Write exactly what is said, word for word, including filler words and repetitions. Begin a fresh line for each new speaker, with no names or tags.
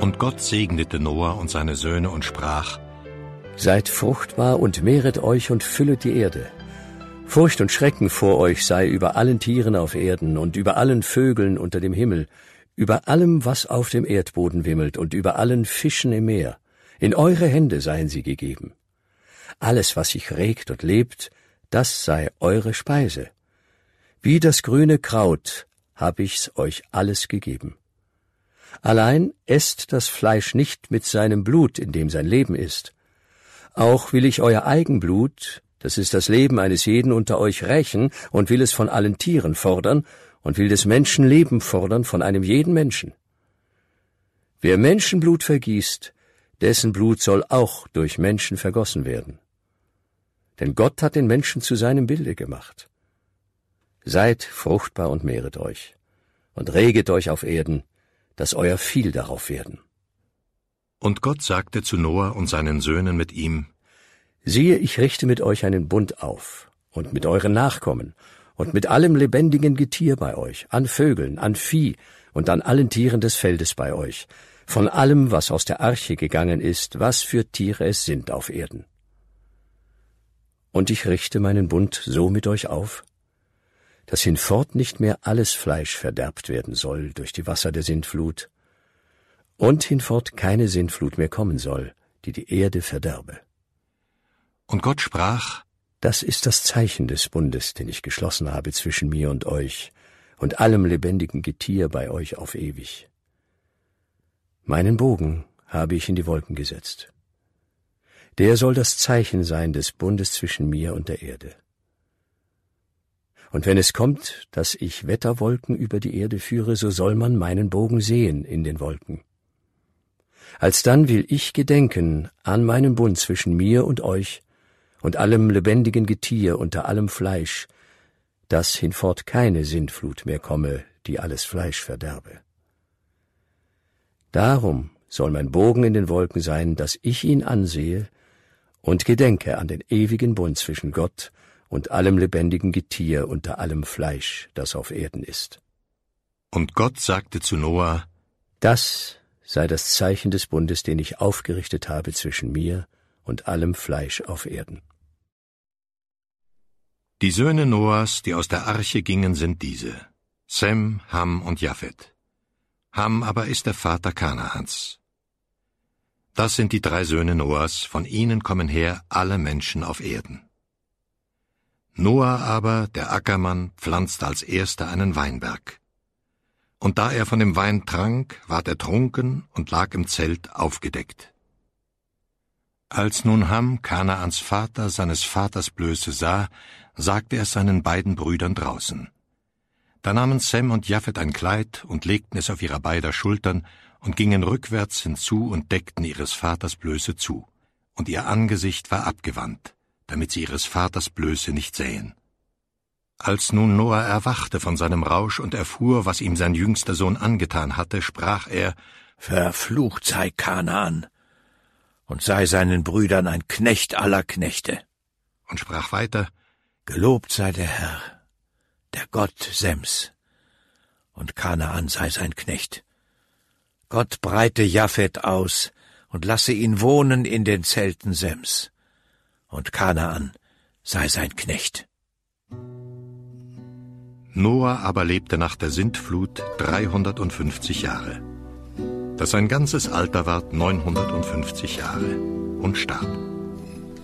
Und Gott segnete Noah und seine Söhne und sprach:
Seid fruchtbar und mehret euch und füllet die Erde. Furcht und Schrecken vor euch sei über allen Tieren auf Erden und über allen Vögeln unter dem Himmel, über allem, was auf dem Erdboden wimmelt und über allen Fischen im Meer. In eure Hände seien sie gegeben. Alles, was sich regt und lebt, das sei eure Speise. Wie das grüne Kraut hab ich's euch alles gegeben. Allein esst das Fleisch nicht mit seinem Blut, in dem sein Leben ist. Auch will ich euer Eigenblut, das ist das Leben eines jeden unter euch, rächen und will es von allen Tieren fordern und will des Menschen Leben fordern von einem jeden Menschen. Wer Menschenblut vergießt, dessen Blut soll auch durch Menschen vergossen werden. Denn Gott hat den Menschen zu seinem Bilde gemacht. Seid fruchtbar und mehret euch und reget euch auf Erden, dass euer viel darauf werden.
Und Gott sagte zu Noah und seinen Söhnen mit ihm:
Siehe, ich richte mit euch einen Bund auf, und mit euren Nachkommen, und mit allem lebendigen Getier bei euch, an Vögeln, an Vieh und an allen Tieren des Feldes bei euch, von allem, was aus der Arche gegangen ist, was für Tiere es sind auf Erden. Und ich richte meinen Bund so mit euch auf, dass hinfort nicht mehr alles Fleisch verderbt werden soll durch die Wasser der Sintflut, und hinfort keine Sintflut mehr kommen soll, die die Erde verderbe.
Und Gott sprach:
Das ist das Zeichen des Bundes, den ich geschlossen habe zwischen mir und euch und allem lebendigen Getier bei euch auf ewig. Meinen Bogen habe ich in die Wolken gesetzt. Der soll das Zeichen sein des Bundes zwischen mir und der Erde. Und wenn es kommt, dass ich Wetterwolken über die Erde führe, so soll man meinen Bogen sehen in den Wolken. Alsdann will ich gedenken an meinen Bund zwischen mir und euch und allem lebendigen Getier unter allem Fleisch, dass hinfort keine Sintflut mehr komme, die alles Fleisch verderbe. Darum soll mein Bogen in den Wolken sein, dass ich ihn ansehe und gedenke an den ewigen Bund zwischen Gott und allem lebendigen Getier unter allem Fleisch, das auf Erden ist.
Und Gott sagte zu Noah:
Das sei das Zeichen des Bundes, den ich aufgerichtet habe zwischen mir und allem Fleisch auf Erden.
Die Söhne Noahs, die aus der Arche gingen, sind diese: Sem, Ham und Japhet. Ham aber ist der Vater Kanaans. Das sind die drei Söhne Noahs, von ihnen kommen her alle Menschen auf Erden. Noah aber, der Ackermann, pflanzte als erster einen Weinberg. Und da er von dem Wein trank, ward er trunken und lag im Zelt aufgedeckt. Als nun Ham, Kanaans Vater, seines Vaters Blöße sah, sagte er es seinen beiden Brüdern draußen. Da nahmen Sem und Japhet ein Kleid und legten es auf ihrer beider Schultern und gingen rückwärts hinzu und deckten ihres Vaters Blöße zu, und ihr Angesicht war abgewandt, damit sie ihres Vaters Blöße nicht sähen. Als nun Noah erwachte von seinem Rausch und erfuhr, was ihm sein jüngster Sohn angetan hatte, sprach er:
Verflucht sei Kanaan und sei seinen Brüdern ein Knecht aller Knechte.
Und sprach weiter:
Gelobt sei der Herr, der Gott Sems, und Kanaan sei sein Knecht. Gott breite Japhet aus und lasse ihn wohnen in den Zelten Sems, und Kanaan sei sein Knecht.
Noah aber lebte nach der Sintflut dreihundertfünfzig Jahre. Das sein ganzes Alter ward neunhundertfünfzig Jahre, und starb.